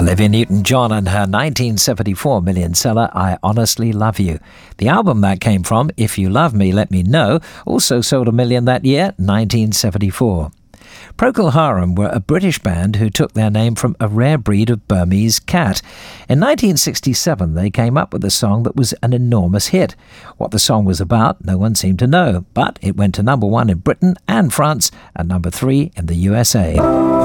Olivia Newton-John and her 1974 million seller, I Honestly Love You. The album that came from, If You Love Me, Let Me Know, also sold 1 million that year, 1974. Procol Harum were a British band who took their name from a rare breed of Burmese cat. In 1967, they came up with a song that was an enormous hit. What the song was about, no one seemed to know, but it went to number 1 in Britain and France and number 3 in the USA.